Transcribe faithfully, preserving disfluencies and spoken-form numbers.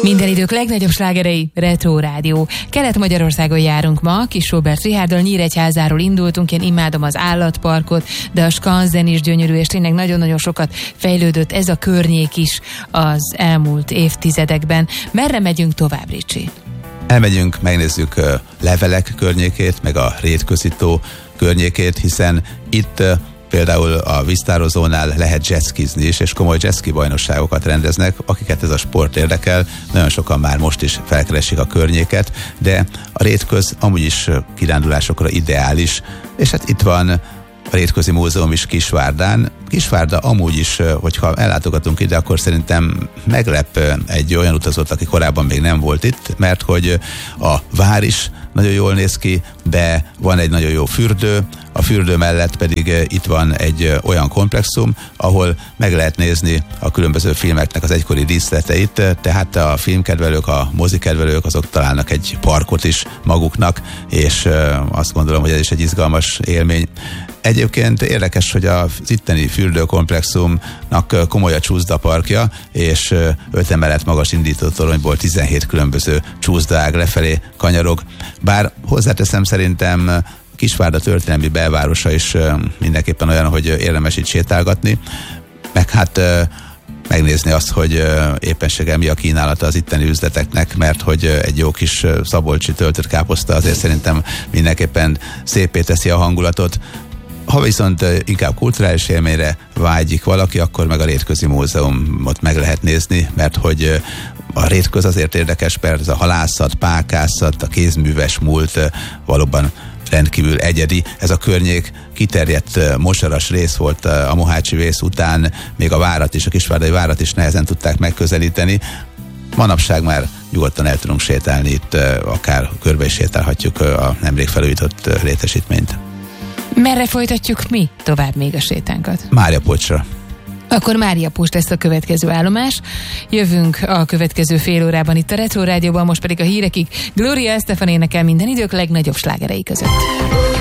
Minden idők legnagyobb slágerei, Retro Rádió. Kelet-Magyarországon járunk ma, Kis Róbert Richárddal, Nyíregyházáról indultunk, én imádom az állatparkot, de a skanzen is gyönyörű, és tényleg nagyon-nagyon sokat fejlődött ez a környék is az elmúlt évtizedekben. Merre megyünk tovább, Ricsi? Elmegyünk, megnézzük Levelek környékét, meg a Rétközitó környékét, hiszen itt például a víztározónál lehet jetskizni is, és komoly jetski bajnokságokat rendeznek, akiket ez a sport érdekel. Nagyon sokan már most is felkeresik a környéket, de a Rétköz amúgy is kirándulásokra ideális, és hát itt van a Rétközi Múzeum is Kisvárdán. Kisvárda amúgy is, hogyha ellátogatunk ide, akkor szerintem meglep egy olyan utazót, aki korábban még nem volt itt, mert hogy a vár is nagyon jól néz ki, de van egy nagyon jó fürdő, a fürdő mellett pedig itt van egy olyan komplexum, ahol meg lehet nézni a különböző filmeknek az egykori díszleteit, tehát a filmkedvelők, a mozikedvelők, azok találnak egy parkot is maguknak, és azt gondolom, hogy ez is egy izgalmas élmény. Egyébként érdekes, hogy az itteni fürdőkomplexumnak komoly a csúszdaparkja, és öt emelet magas indítótoronyból tizenhét különböző csúszdaág lefelé kanyarog. Bár hozzáteszem, szerintem Kisvárda történelmi belvárosa is mindenképpen olyan, hogy érdemes itt sétálgatni, meg hát megnézni azt, hogy éppenséggel mi a kínálata az itteni üzleteknek, mert hogy egy jó kis szabolcsi töltött káposzta azért szerintem mindenképpen szépé teszi a hangulatot. Ha viszont inkább kulturális élményre vágyik valaki, akkor meg a Rétközi Múzeumot meg lehet nézni, mert hogy a Rétköz azért érdekes, mert ez a halászat, pákászat, a kézműves múlt valóban rendkívül egyedi. Ez a környék kiterjedt mosaras rész volt a mohácsi vész után, még a várat is, a kisvárdai várat is nehezen tudták megközelíteni. Manapság már nyugodtan el tudunk sétálni itt, akár körbe is sétálhatjuk a nemrég felújított létesítményt. Merre folytatjuk mi tovább még a sétánkat? Máriapocsra. Akkor Máriapocs lesz a következő állomás. Jövünk a következő fél órában itt a Retro Rádióban, most pedig a hírekig Gloria Estefan énekel minden idők legnagyobb slágerei között.